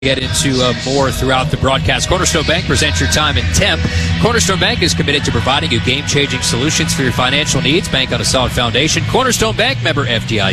Get into more throughout the broadcast. Cornerstone Bank presents your time in Temp. Cornerstone Bank is committed to providing you game-changing solutions for your financial needs. Bank on a solid foundation. Cornerstone Bank, member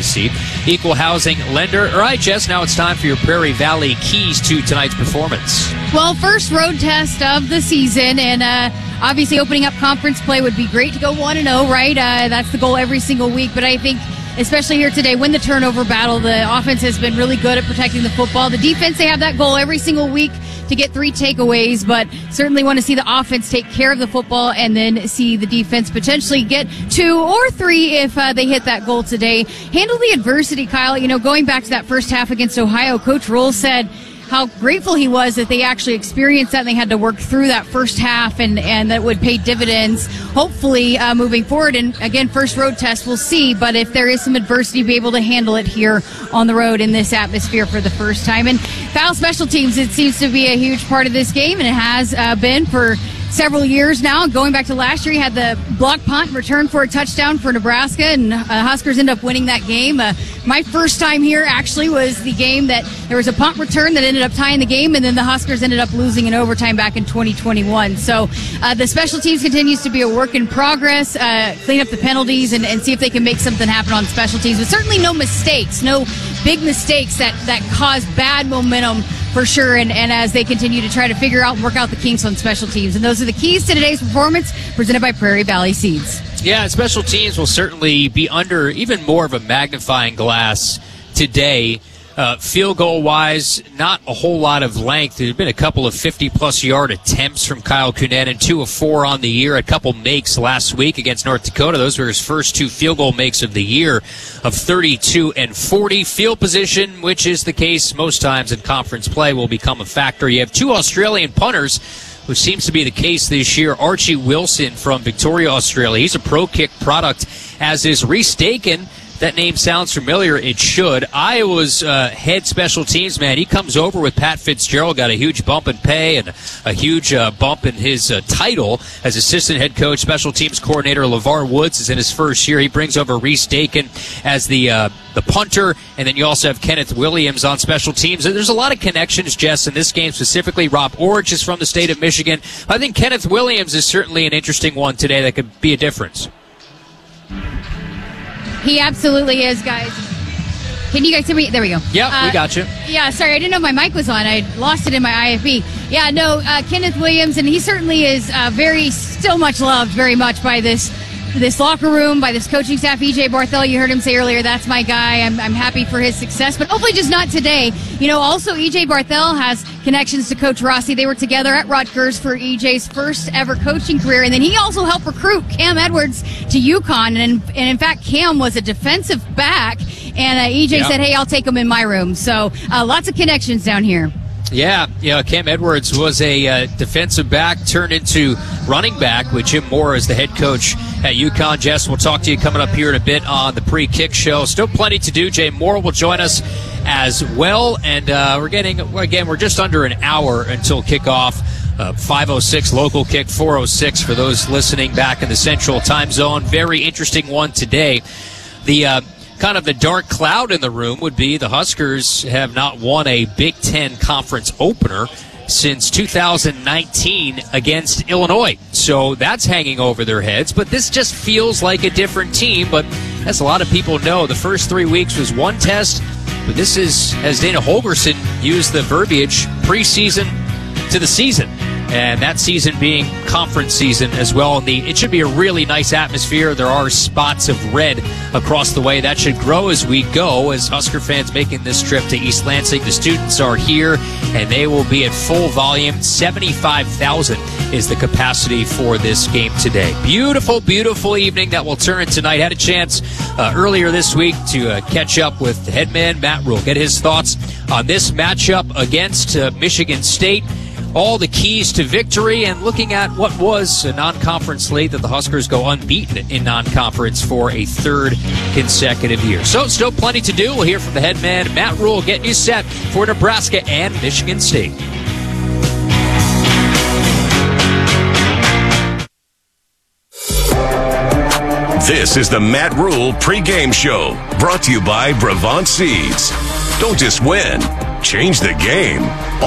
FDIC, equal housing lender. All right, Jess, now it's time for your Prairie Valley keys to tonight's performance. Well, first road test of the season, and obviously opening up conference play would be great to go 1-0, right? That's the goal every single week, but I think especially here today, win the turnover battle. The offense has been really good at protecting the football. The defense, they have that goal every single week to get 3 takeaways, but certainly want to see the offense take care of the football and then see the defense potentially get 2 or 3 if they hit that goal today. Handle the adversity, Kyle. You know, going back to that first half against Ohio, Coach Roll said how grateful he was that they actually experienced that and they had to work through that first half and that would pay dividends, hopefully, moving forward. And again, first road test, we'll see. But if there is some adversity, be able to handle it here on the road in this atmosphere for the first time. And foul special teams, it seems to be a huge part of this game, and it has been for several years now. Going back to last year, he had the block punt return for a touchdown for Nebraska, and Huskers end up winning that game. My first time here actually was the game that there was a punt return that ended up tying the game, and then the Huskers ended up losing in overtime back in 2021. So the special teams continues to be a work in progress. Clean up the penalties and see if they can make something happen on special teams. But certainly no mistakes, no big mistakes that cause bad momentum for sure, and as they continue to try to figure out and work out the kinks on special teams. And those are the keys to today's performance, presented by Prairie Valley Seeds. Yeah, special teams will certainly be under even more of a magnifying glass today. Field goal-wise, not a whole lot of length. There have been a couple of 50-plus yard attempts from Kyle Cunanan, 2 of 4 on the year, a couple makes last week against North Dakota. Those were his first 2 field goal makes of the year of 32 and 40. Field position, which is the case most times in conference play, will become a factor. You have 2 Australian punters, which seems to be the case this year. Archie Wilson from Victoria, Australia. He's a Pro Kick product, as is Reese Dakin. That name sounds familiar. It should. Iowa's head special teams man, he comes over with Pat Fitzgerald, got a huge bump in pay and a huge bump in his title as assistant head coach. Special teams coordinator LeVar Woods is in his first year. He brings over Reese Dakin as the punter, and then you also have Kenneth Williams on special teams. There's a lot of connections, Jess, in this game specifically. Rob Orich is from the state of Michigan. I think Kenneth Williams is certainly an interesting one today that could be a difference. He absolutely is, guys. Can you guys hear me? There we go. Yeah, we got you. Yeah, sorry, I didn't know my mic was on. I lost it in my IFB. Yeah, no, Kenneth Williams, and he certainly is still much loved very much by this locker room, by this coaching staff. EJ Barthel, you heard him say earlier, that's my guy. I'm happy for his success, but hopefully just not today. You know, also EJ Barthel has connections to Coach Rossi. They were together at Rutgers for EJ's first ever coaching career, and then he also helped recruit Cam Edwards to UConn, and in fact, Cam was a defensive back, and EJ said, hey, I'll take him in my room. So lots of connections down here. Yeah, Cam Edwards was a defensive back turned into running back with Jim Moore as the head coach at UConn. Jess, we'll talk to you coming up here in a bit on the pre-kick show. Still plenty to do. Jay Moore will join us as well, and we're just under an hour until kickoff. 5:06 local kick, 4:06 for those listening back in the Central Time Zone. Very interesting one today. The kind of the dark cloud in the room would be the Huskers have not won a Big Ten conference opener since 2019 against Illinois. So that's hanging over their heads. But this just feels like a different team. But as a lot of people know, the first 3 weeks was one test. But this is, as Dana Holgorsen used the verbiage, preseason to the season. And that season being conference season as well. And it should be a really nice atmosphere. There are spots of red across the way. That should grow as we go, as Husker fans making this trip to East Lansing. The students are here, and they will be at full volume. 75,000 is the capacity for this game today. Beautiful, beautiful evening that will turn tonight. Had a chance earlier this week to catch up with head man Matt Rhule, get his thoughts on this matchup against Michigan State. All the keys to victory, and looking at what was a non-conference slate that the Huskers go unbeaten in non-conference for a 3rd consecutive year. So still plenty to do. We'll hear from the head man, Matt Rhule, getting you set for Nebraska and Michigan State. This is the Matt Rhule pregame show, brought to you by Brevant Seeds. Don't just win, Change the game.